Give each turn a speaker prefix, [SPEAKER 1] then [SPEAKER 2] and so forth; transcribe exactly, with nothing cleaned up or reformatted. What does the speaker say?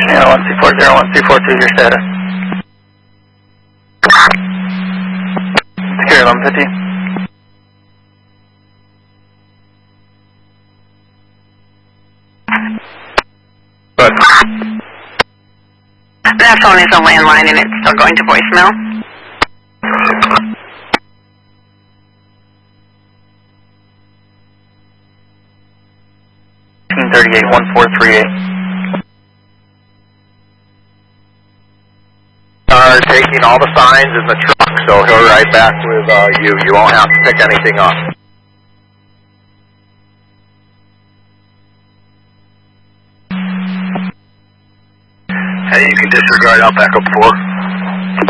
[SPEAKER 1] Channel one C four zero one C four two, your status. Secure eleven fifty.
[SPEAKER 2] Good.
[SPEAKER 3] That phone is a landline and it's still going to voicemail.
[SPEAKER 1] fifteen thirty-eight, one four three eight.
[SPEAKER 2] Are taking all the signs in the truck, so he'll ride back with uh, you. You won't have to pick anything up. Hey, you can disregard. I'll back up four.